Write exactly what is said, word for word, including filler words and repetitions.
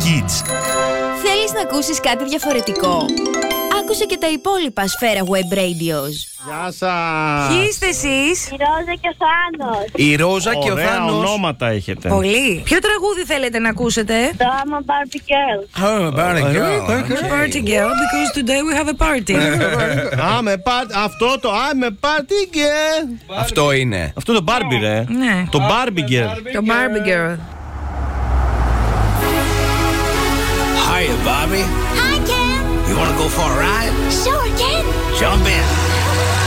Kids. Θέλεις να ακούσεις κάτι διαφορετικό? Άκουσε και τα υπόλοιπα Σφαίρα Web Radios. Γεια σας. Ποιοι είστε εσείς? Η Ρόζα και ο Θάνος. Η Ρόζα και ο Ωραία Θάνος. ονόματα έχετε. Πολύ. Ποιο τραγούδι θέλετε να ακούσετε? Το I'm a Barbie Girl. Oh, about a girl. A party girl, because today we have a party. I'm a part... Αυτό το I'm a party girl. Αυτό είναι. Αυτό το Barbie ρε. Ναι. Το Barbie girl. Το Barbie girl. Hiya, Bobby. Hi, Ken. You want to go for a ride? Sure, Ken. Jump in.